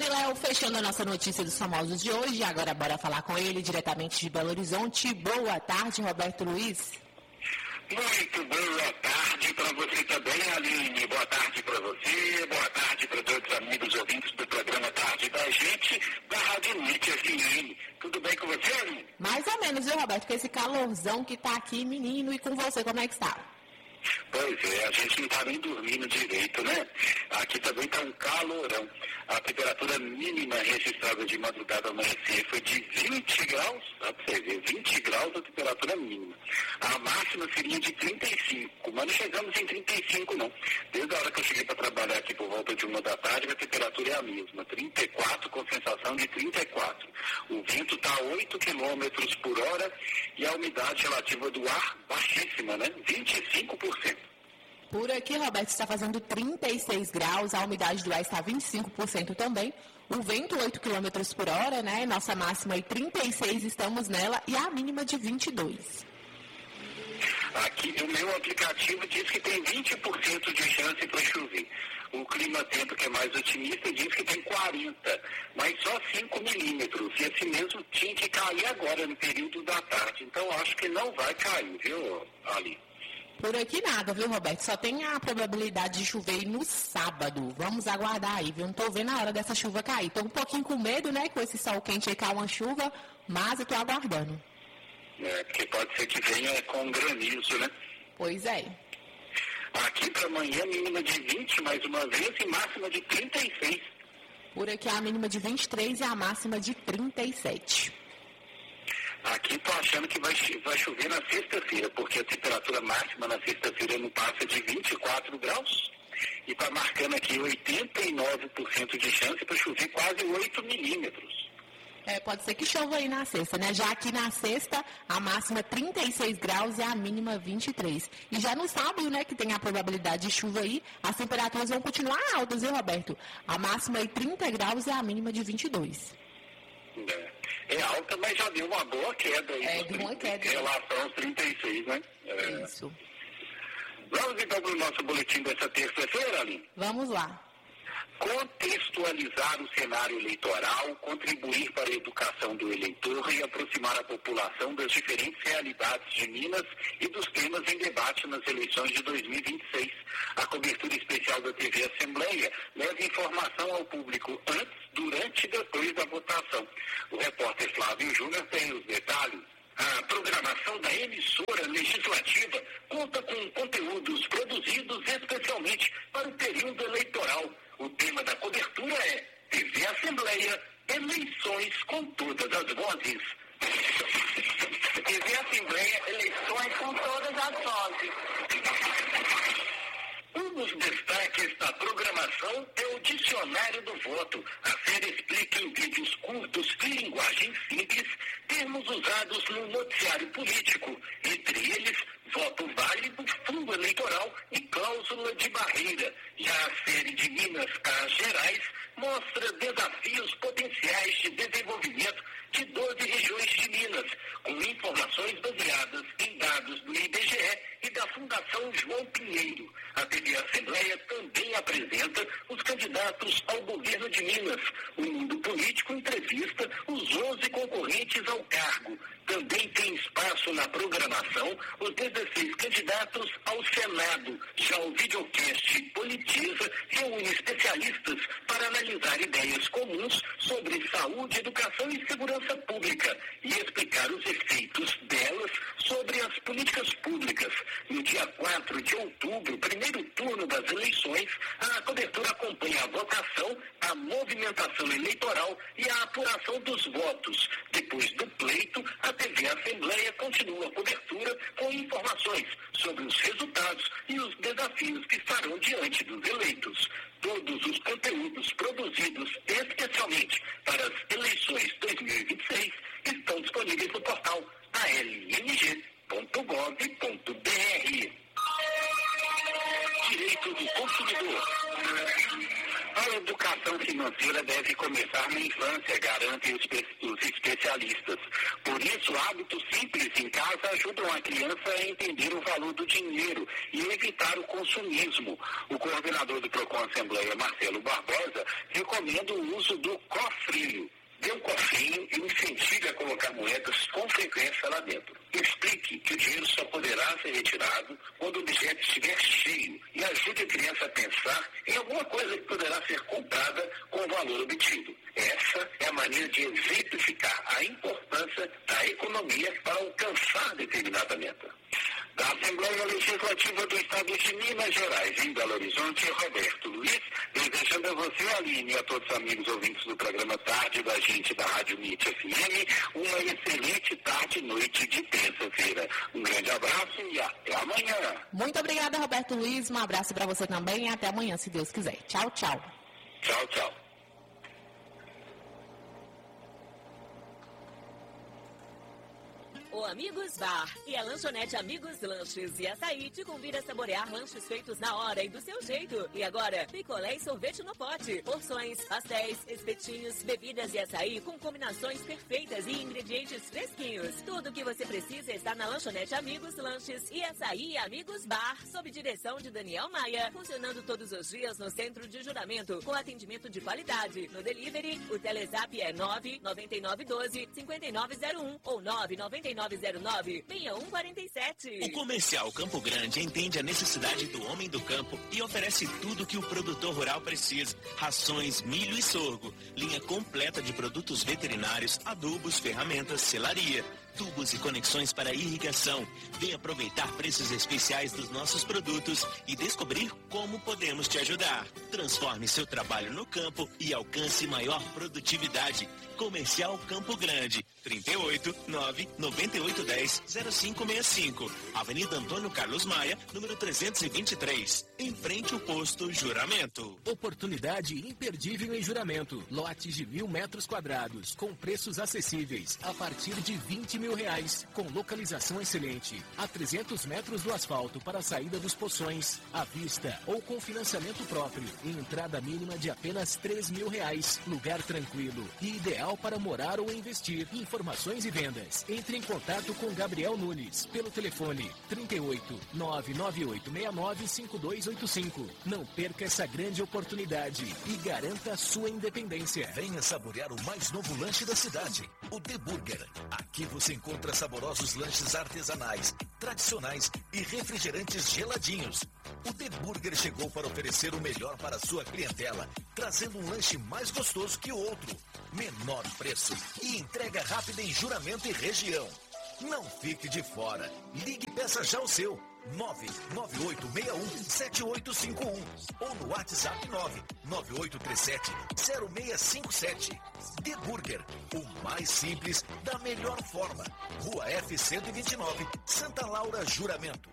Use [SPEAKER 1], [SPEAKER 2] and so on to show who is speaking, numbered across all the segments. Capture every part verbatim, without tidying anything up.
[SPEAKER 1] Léo, fechando a nossa notícia dos famosos de hoje, agora bora falar com ele diretamente de Belo Horizonte. Boa tarde, Roberto Luiz.
[SPEAKER 2] Muito boa tarde para você também, Aline. Boa tarde para você, boa tarde para todos os amigos ouvintes do programa Tarde da Gente, da Rádio Net F M. Tudo bem com você, Aline?
[SPEAKER 1] Mais ou menos, viu, Roberto? Com esse calorzão que tá aqui, menino, e com você, como é que está?
[SPEAKER 2] Pois é, a gente não está nem dormindo direito, né? Aqui também está um calorão. A temperatura mínima registrada de madrugada amanhecer foi de vinte graus, dá para você ver, vinte graus a temperatura mínima. A máxima seria de trinta e cinco, mas não chegamos em trinta e cinco não. Desde a hora que eu cheguei para trabalhar aqui por volta de uma da tarde, a temperatura é a mesma, trinta e quatro com sensação de trinta e quatro. O vento está a oito quilômetros por hora e a umidade relativa do ar baixíssima, né? vinte e cinco por cento.
[SPEAKER 1] Por aqui, Roberto, está fazendo trinta e seis graus, a umidade do ar está vinte e cinco por cento também. O vento oito quilômetros por hora, né? Nossa máxima é trinta e seis, estamos nela, e a mínima de vinte e dois.
[SPEAKER 2] Aqui o meu aplicativo diz que tem vinte por cento de chance para chover. O Clima Tempo, que é mais otimista, diz que tem quarenta, mas só cinco milímetros. E esse mesmo tinha que cair agora, no período da tarde. Então, acho que não vai cair, viu, Ali?
[SPEAKER 1] Por aqui nada, viu, Roberto? Só tem a probabilidade de chover no sábado. Vamos aguardar aí, viu? Não tô vendo a hora dessa chuva cair. Tô um pouquinho com medo, né, com esse sol quente aí cair uma chuva, mas eu tô aguardando.
[SPEAKER 2] É, porque pode ser que venha com granizo, né?
[SPEAKER 1] Pois é.
[SPEAKER 2] Aqui para amanhã, mínima de vinte mais uma vez e máxima de trinta e seis.
[SPEAKER 1] Por aqui a mínima de vinte e três e a máxima de trinta e sete.
[SPEAKER 2] Aqui estou achando que vai, vai chover na sexta-feira, porque a temperatura máxima na sexta-feira não passa de vinte e quatro graus. E está marcando aqui oitenta e nove por cento de chance para chover quase oito milímetros.
[SPEAKER 1] É, pode ser que chova aí na sexta, né? Já aqui na sexta, a máxima trinta e seis graus e a mínima vinte e três. E já no sábado, né, que tem a probabilidade de chuva aí, as temperaturas vão continuar altas, viu, Roberto? A máxima é trinta graus e a mínima de vinte e dois.
[SPEAKER 2] É, é alta, mas já deu uma boa queda aí.
[SPEAKER 1] É, deu uma queda.
[SPEAKER 2] Em relação aos trinta e seis, né? É.
[SPEAKER 1] Isso.
[SPEAKER 2] Vamos então para o nosso boletim dessa terça-feira, Aline?
[SPEAKER 1] Vamos lá.
[SPEAKER 2] Contextualizar o cenário eleitoral, contribuir para a educação do eleitor e aproximar a população das diferentes realidades de Minas e dos temas em debate nas eleições de dois mil e vinte e seis. A cobertura especial da T V Assembleia leva informação ao público antes, durante e depois da votação. O repórter Flávio Júnior tem os detalhes. A programação da emissora legislativa conta com conteúdos produzidos especialmente para o período eleitoral. O tema da cobertura é T V Assembleia, eleições com todas as vozes. T V Assembleia, eleições com todas as vozes. Um dos destaques da programação é o Dicionário do Voto. A série explica em vídeos curtos e linguagem simples termos usados no noticiário político, entre eles voto válido, fundo eleitoral e cláusula de barreira. Já a série de Minas às Gerais mostra desafios potenciais de desenvolvimento de doze regiões de Minas, com informações baseadas em dados do I B G E e da Fundação João Pinheiro. A T V Assembleia também apresenta os candidatos ao governo de Minas. O Mundo Político entrevista os onze concorrentes ao cargo. Também tem espaço na programação os dezesseis candidatos ao Senado. Já o videocast Politiza reúne especialistas para analisar ideias comuns sobre saúde, educação e segurança pública e explicar os efeitos delas sobre as políticas públicas. No dia quatro de outubro, primeiro turno das eleições, a cobertura acompanha a votação, a movimentação eleitoral e a apuração dos votos. Depois do pleito, a T V Assembleia continua a cobertura com informações sobre os resultados e os desafios que estarão diante dos eleitos. Todos os conteúdos produzidos especialmente para as eleições dois mil e vinte e seis estão disponíveis no portal a l m g ponto gov ponto b r. Direito do consumidor. A educação financeira deve começar na infância, garantem os, os especialistas. Por isso, hábitos simples em casa ajudam a criança a entender o valor do dinheiro e evitar o consumismo. O coordenador do Procon Assembleia, Marcelo Barbosa, recomenda o uso do ser comprada com o valor obtido. Essa é a maneira de exemplificar a importância da economia para alcançar determinada meta. Da Assembleia Legislativa do Estado de Minas Gerais, em Belo Horizonte, Roberto Luiz, desejando a você, Aline, e a todos os amigos ouvintes do programa Tarde da Gente da Rádio M I T F M, uma excelente tarde e noite de terça-feira. Um grande abraço e até amanhã.
[SPEAKER 1] Muito obrigada, Roberto Luiz. Um abraço para você também e até amanhã, se Deus quiser. Tchau, tchau.
[SPEAKER 2] Tchau, tchau.
[SPEAKER 3] O Amigos Bar e a lanchonete Amigos Lanches e Açaí te convida a saborear lanches feitos na hora e do seu jeito. E agora, picolé e sorvete no pote, porções, pastéis, espetinhos, bebidas e açaí com combinações perfeitas e ingredientes fresquinhos. Tudo o que você precisa está na lanchonete Amigos Lanches e Açaí Amigos Bar, sob direção de Daniel Maia, funcionando todos os dias no Centro de Juramento, com atendimento de qualidade. No delivery, o Telezap é nove nove nove um dois cinco nove zero um ou nove nove nove zero nove seis um quatro sete.
[SPEAKER 4] O Comercial Campo Grande entende a necessidade do homem do campo e oferece tudo que o produtor rural precisa. Rações, milho e sorgo, linha completa de produtos veterinários, adubos, ferramentas, selaria, tubos e conexões para irrigação. Vem aproveitar preços especiais dos nossos produtos e descobrir como podemos te ajudar. Transforme seu trabalho no campo e alcance maior produtividade. Comercial Campo Grande, trinta e oito, nove, noventa e oito, dez, zero cinco seis cinco. Avenida Antônio Carlos Maia, número trezentos e vinte e três. Em frente ao posto Juramento.
[SPEAKER 5] Oportunidade imperdível em Juramento. Lotes de mil metros quadrados, com preços acessíveis, a partir de vinte mil reais, com localização excelente. A trezentos metros do asfalto para a saída dos Poções, à vista ou com financiamento próprio. E entrada mínima de apenas três mil reais. Lugar tranquilo e ideal para morar ou investir. Informações e vendas. Entre em contato com Gabriel Nunes pelo telefone trinta e oito, nove nove oito seis nove cinco dois oito cinco. Não perca essa grande oportunidade e garanta a sua independência.
[SPEAKER 6] Venha saborear o mais novo lanche da cidade, o The Burger. Aqui você encontra saborosos lanches artesanais, tradicionais e refrigerantes geladinhos. O The Burger chegou para oferecer o melhor para a sua clientela, trazendo um lanche mais gostoso que o outro, menor preço e entrega rápida em Juramento e região. Não fique de fora. Ligue e peça já o seu. nove nove oito seis um sete oito cinco um ou no WhatsApp nove nove oito três sete zero seis cinco sete. The Burger, o mais simples da melhor forma. Rua F cento e vinte e nove, Santa Laura, Juramento.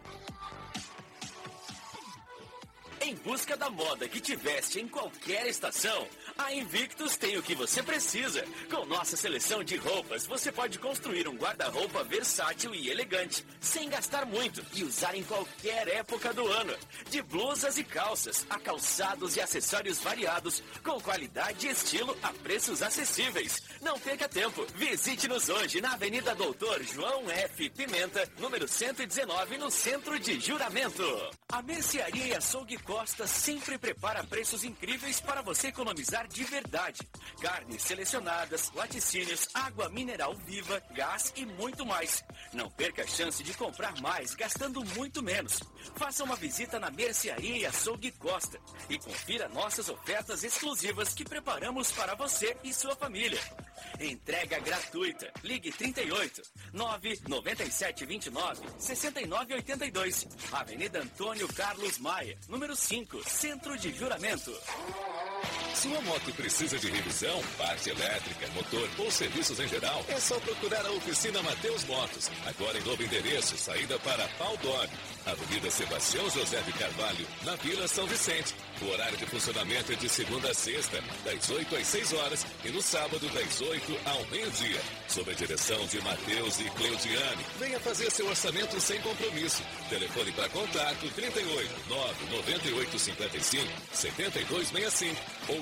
[SPEAKER 7] Em busca da moda que te veste em qualquer estação, a Invictus tem o que você precisa. Com nossa seleção de roupas, você pode construir um guarda-roupa versátil e elegante, sem gastar muito e usar em qualquer época do ano. De blusas e calças, a calçados e acessórios variados, com qualidade e estilo a preços acessíveis. Não perca tempo, visite-nos hoje na Avenida Doutor João F. Pimenta, número cento e dezenove, no centro de Juramento. A Mercearia e Açougue Costa sempre prepara preços incríveis para você economizar de verdade. Carnes selecionadas, laticínios, água mineral viva, gás e muito mais. Não perca a chance de comprar mais gastando muito menos. Faça uma visita na Mercearia e Açougue Costa e confira nossas ofertas exclusivas que preparamos para você e sua família. Entrega gratuita. Ligue trinta e oito, nove nove sete dois nove, seis nove oito dois. Avenida Antônio Carlos Maia, número cinco, Centro de Juramento.
[SPEAKER 8] Sua moto precisa de revisão, parte elétrica, motor ou serviços em geral? É só procurar a oficina Mateus Motos. Agora em novo endereço, saída para Pau d'Orme, Avenida Sebastião José de Carvalho, na Vila São Vicente. O horário de funcionamento é de segunda a sexta, das oito às seis horas e no sábado das oito ao meio-dia. Sob a direção de Matheus e Cleudiane. Venha fazer seu orçamento sem compromisso. Telefone para contato trinta e oito, nove nove oito cinco cinco, sete dois seis cinco ou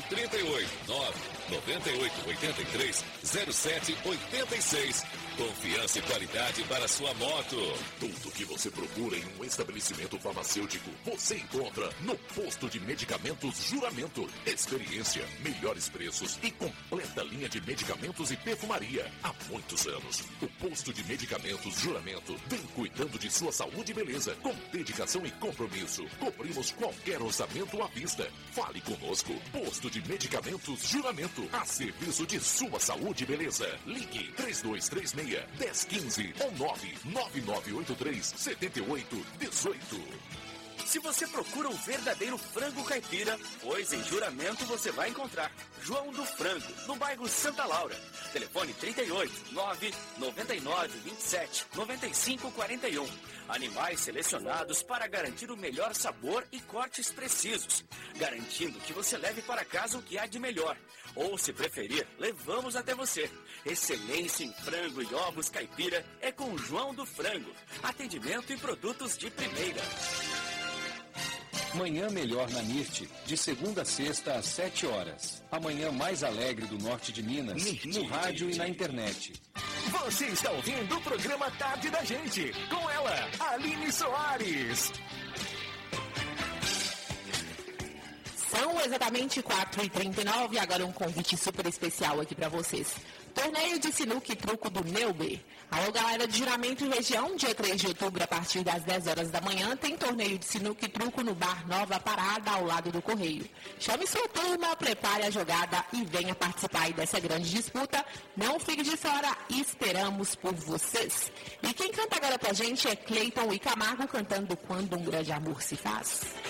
[SPEAKER 8] trinta e oito, nove noventa e oito, oitenta e três, zero sete oitenta e seis. Confiança e qualidade para sua moto.
[SPEAKER 9] Tudo que você procura em um estabelecimento farmacêutico, você encontra no Posto de Medicamentos Juramento. Experiência, melhores preços e completa linha de medicamentos e perfumaria. Há muitos anos, o Posto de Medicamentos Juramento vem cuidando de sua saúde e beleza. Com dedicação e compromisso, cobrimos qualquer orçamento à vista. Fale conosco. Posto de Medicamentos Juramento, a serviço de sua saúde e beleza. Ligue três dois três seis, um zero um cinco ou nove nove nove oito três sete oito um oito.
[SPEAKER 7] Se você procura um verdadeiro frango caipira, pois em Juramento você vai encontrar João do Frango, no bairro Santa Laura. Telefone trinta e oito, nove noventa e nove, vinte e sete, noventa e cinco, quarenta e um. Animais selecionados para garantir o melhor sabor e cortes precisos, garantindo que você leve para casa o que há de melhor. Ou, se preferir, levamos até você. Excelência em frango e ovos caipira é com João do Frango. Atendimento e produtos de primeira.
[SPEAKER 10] Manhã Melhor na Mirte, de segunda a sexta às sete horas. A manhã mais alegre do norte de Minas, no rádio e na internet.
[SPEAKER 5] Você está ouvindo o programa Tarde da Gente, com ela, Aline Soares.
[SPEAKER 1] São exatamente quatro e trinta e nove, agora um convite super especial aqui para vocês. Torneio de sinuca e truco do Neuber. Alô, galera de Juramento e região, dia três de outubro, a partir das dez horas da manhã, tem torneio de sinuca e truco no Bar Nova Parada, ao lado do Correio. Chame sua turma, prepare a jogada e venha participar aí dessa grande disputa. Não fique de fora, esperamos por vocês. E quem canta agora pra gente é Cleiton e Camargo, cantando Quando um Grande Amor se Faz.